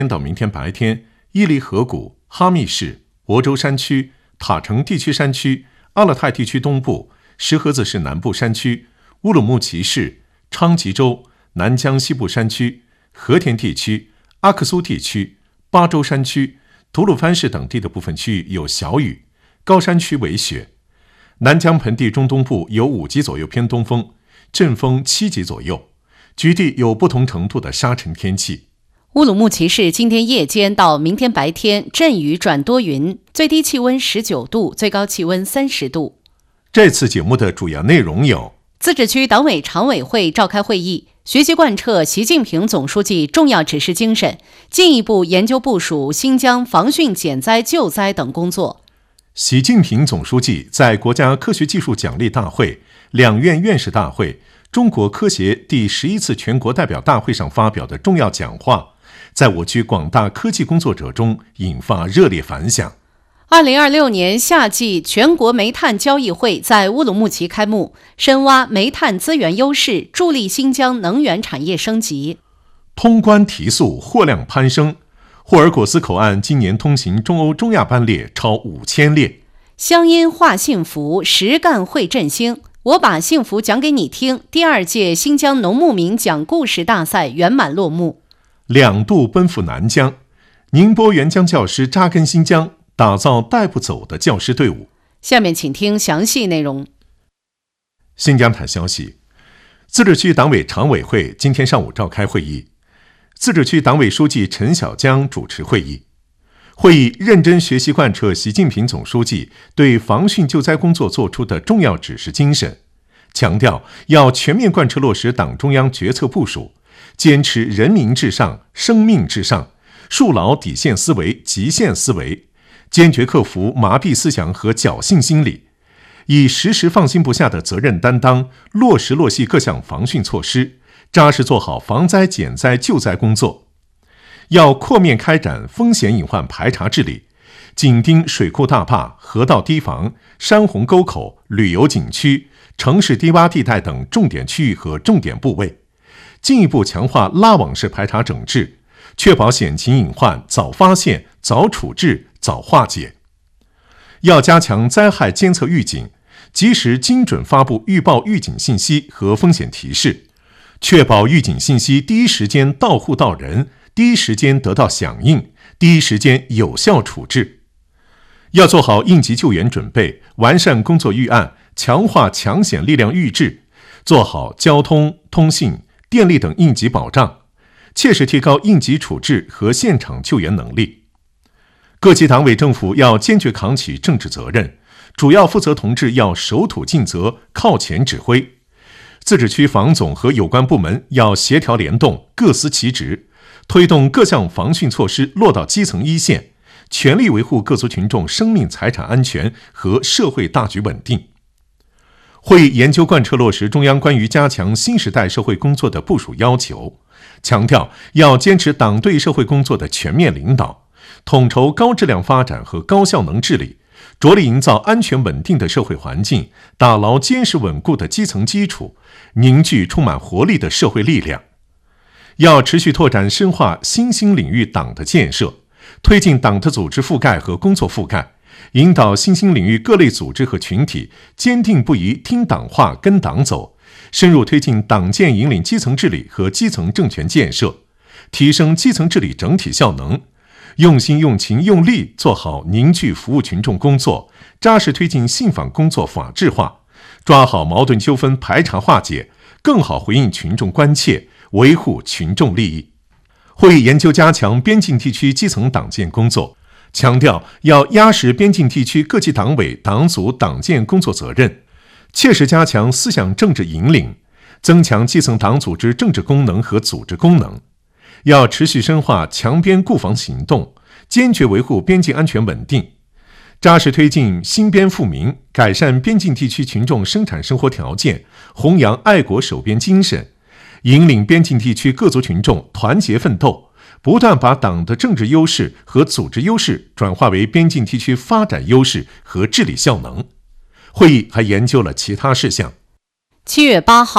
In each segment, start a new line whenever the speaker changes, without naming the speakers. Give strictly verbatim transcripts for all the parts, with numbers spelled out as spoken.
到明天白天，伊犁河谷、哈密市、亳州山区、塔城地区山区、阿勒泰地区东部、石河子市南部山区、乌鲁木齐市、昌吉州、南疆西部山区、和田地区、阿克苏地区、巴州山区、吐鲁番市等地的部分区域有小雨，高山区为雪。南疆盆地中东部有五级左右偏东风，阵风七级左右，局地有不同程度的沙尘天气。
乌鲁木齐市今天夜间到明天白天阵雨转多云，最低气温十九度，最高气温三十度。
这次节目的主要内容有：
自治区党委常委会召开会议，学习贯彻习近平总书记重要指示精神，进一步研究部署新疆防汛减灾救灾等工作。
习近平总书记在国家科学技术奖励大会、两院院士大会、中国科协第十一次全国代表大会上发表的重要讲话，在我区广大科技工作者中引发热烈反响。
二零二六年夏季全国煤炭交易会在乌鲁木齐开幕，深挖煤炭资源优势，助力新疆能源产业升级。
通关提速，货量攀升。霍尔果斯口岸今年通行中欧中亚班列超五千列。
乡音话幸福，实干会振兴。我把幸福讲给你听。第二届新疆农牧民讲故事大赛圆满落幕。
两度奔赴南疆，宁波援疆教师扎根新疆，打造带不走的教师队伍。
下面请听详细内容。
新疆台消息，自治区党委常委会今天上午召开会议，自治区党委书记陈小江主持会议。会议认真学习贯彻习近平总书记对防汛救灾工作作出的重要指示精神，强调要全面贯彻落实党中央决策部署，坚持人民至上、生命至上，树牢底线思维、极限思维，坚决克服麻痹思想和侥幸心理，以时时放心不下的责任担当，落实落细各项防汛措施，扎实做好防灾减灾救灾工作。要扩面开展风险隐患排查治理，紧盯水库大坝、河道堤防、山洪沟口、旅游景区、城市低洼地带等重点区域和重点部位，进一步强化拉网式排查整治，确保险情隐患早发现、早处置、早化解。要加强灾害监测预警，及时精准发布预报预警信息和风险提示，确保预警信息第一时间到户到人，第一时间得到响应，第一时间有效处置。要做好应急救援准备，完善工作预案，强化抢险力量预制，做好交通、通信、电力等应急保障，切实提高应急处置和现场救援能力。各级党委政府要坚决扛起政治责任，主要负责同志要守土尽责，靠前指挥。自治区防总和有关部门要协调联动，各司其职，推动各项防汛措施落到基层一线，全力维护各族群众生命财产安全和社会大局稳定。会议研究贯彻落实中央关于加强新时代社会工作的部署要求，强调要坚持党对社会工作的全面领导，统筹高质量发展和高效能治理，着力营造安全稳定的社会环境，打牢坚实稳固的基层基础，凝聚充满活力的社会力量。要持续拓展深化新兴领域党的建设，推进党的组织覆盖和工作覆盖，引导新兴领域各类组织和群体坚定不移听党话跟党走，深入推进党建引领基层治理和基层政权建设，提升基层治理整体效能，用心用情用力做好凝聚服务群众工作，扎实推进信访工作法治化，抓好矛盾纠纷排查化解，更好回应群众关切，维护群众利益。会议研究加强边境地区基层党建工作，强调要压实边境地区各级党委党组党建工作责任，切实加强思想政治引领，增强基层党组织政治功能和组织功能。要持续深化强边固防行动，坚决维护边境安全稳定，扎实推进兴边富民，改善边境地区群众生产生活条件，弘扬爱国守边精神，引领边境地区各族群众团结奋斗，不断把党的政治优势和组织优势转化为边境地区发展优势和治理效能。会议还研究了其他事项。
七月八号，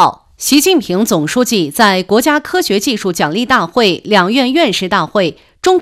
习近平总书记在国家科学技术奖励大会、两院院士大会、中